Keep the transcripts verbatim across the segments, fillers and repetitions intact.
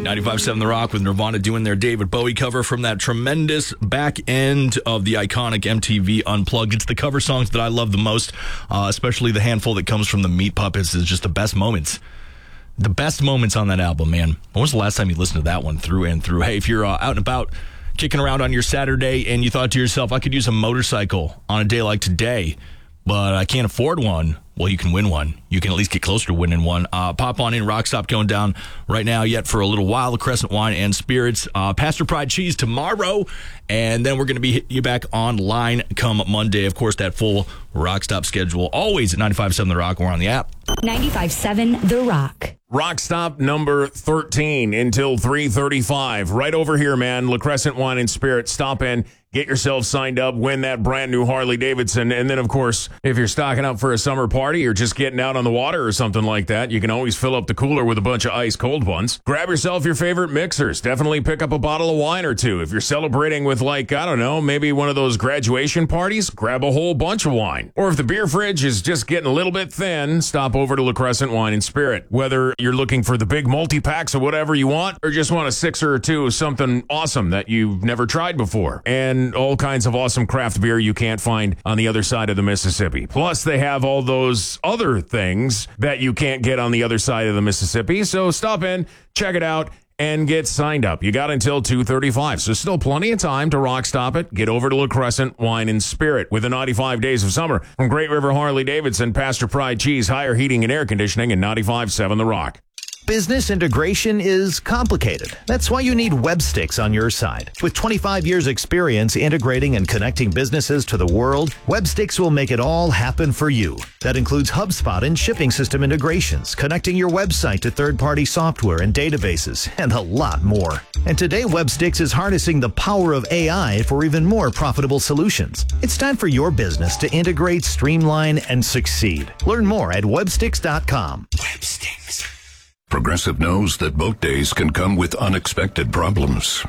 ninety-five point seven The Rock with Nirvana doing their David Bowie cover from that tremendous back end of the iconic M T V Unplugged. It's the cover songs that I love the most, uh, especially the handful that comes from the Meat Puppets is just the best moments. The best moments on that album, man. When was the last time you listened to that one through and through? Hey, if you're uh, out and about kicking around on your Saturday and you thought to yourself, I could use a motorcycle on a day like today, but I can't afford one. Well, you can win one. You can at least get closer to winning one. Uh, pop on in. Rock Stop going down right now yet for a little while. The Crescent Wine and Spirits. Uh, Pastor Pride Cheese tomorrow. And then we're going to be hitting you back online come Monday. Of course, that full Rock Stop schedule. Always at ninety-five point seven The Rock. We're on the app. ninety-five point seven The Rock. Rock Stop number thirteen until three thirty-five. Right over here, man. La Crescent Wine and Spirit. Stop in. Get yourself signed up, win that brand new Harley Davidson. And then, of course, if you're stocking up for a summer party or just getting out on the water or something like that, you can always fill up the cooler with a bunch of ice cold ones. Grab yourself your favorite mixers. Definitely pick up a bottle of wine or two. If you're celebrating with, like, I don't know, maybe one of those graduation parties, grab a whole bunch of wine. Or if the beer fridge is just getting a little bit thin, stop over to La Crescent Wine and Spirit. Whether you're looking for the big multi-packs or whatever you want, or just want a sixer or two of something awesome that you've never tried before. And all kinds of awesome craft beer you can't find on the other side of the Mississippi. Plus, they have all those other things that you can't get on the other side of the Mississippi. So stop in, check it out, and get signed up. You got until two thirty-five, so still plenty of time to rock stop it. Get over to La Crescent Wine and Spirit with the ninety-five Days of Summer from Great River Harley Davidson, Pastor Pride Cheese, Higher Heating and Air Conditioning, and ninety-five point seven The Rock. Business integration is complicated. That's why you need Websticks on your side. With twenty-five years experience integrating and connecting businesses to the world, Websticks will make it all happen for you. That includes HubSpot and shipping system integrations, connecting your website to third-party software and databases, and a lot more. And today, Websticks is harnessing the power of A I for even more profitable solutions. It's time for your business to integrate, streamline, and succeed. Learn more at websticks dot com. Websticks. Progressive knows that boat days can come with unexpected problems.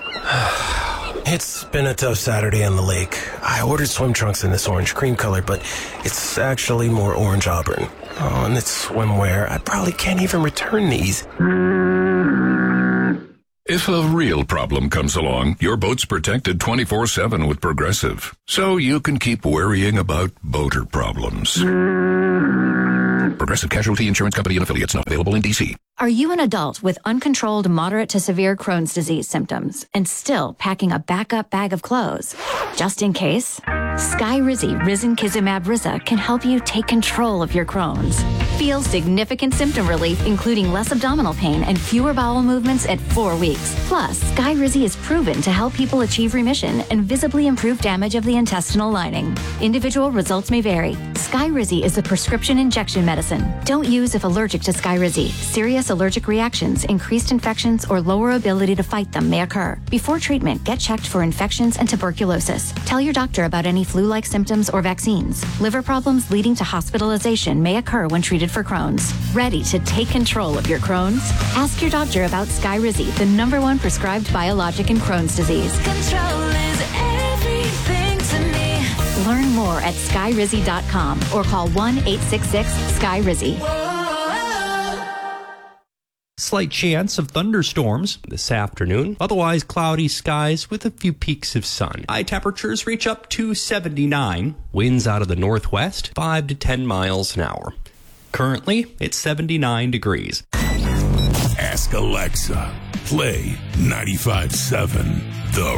It's been a tough Saturday on the lake. I ordered swim trunks in this orange cream color, but it's actually more orange auburn. Oh, and it's swimwear. I probably can't even return these. If a real problem comes along, your boat's protected twenty-four seven with Progressive, so you can keep worrying about boater problems. Progressive Casualty Insurance Company and Affiliates, not available in D C. Are you an adult with uncontrolled moderate to severe Crohn's disease symptoms and still packing a backup bag of clothes? Just in case, Skyrizi Risankizumab Riza can help you take control of your Crohn's. Feel significant symptom relief, including less abdominal pain and fewer bowel movements at four weeks. Plus, Skyrizi is proven to help people achieve remission and visibly improve damage of the intestinal lining. Individual results may vary. Skyrizi is a prescription injection medicine. Don't use if allergic to Skyrizi. Serious allergic reactions, increased infections, or lower ability to fight them may occur. Before treatment, get checked for infections and tuberculosis. Tell your doctor about any flu-like symptoms or vaccines. Liver problems leading to hospitalization may occur when treated for Crohn's. Ready to take control of your Crohn's? Ask your doctor about Skyrizi, the number one prescribed biologic in Crohn's disease. Control is everything to me. Learn more at skyrizi dot com or call one eight six six sky rizi. Slight chance of thunderstorms this afternoon. Otherwise, cloudy skies with a few peaks of sun. High temperatures reach up to seventy-nine. Winds out of the northwest, five to ten miles an hour. Currently, it's seventy-nine degrees. Ask Alexa. Play ninety-five point seven The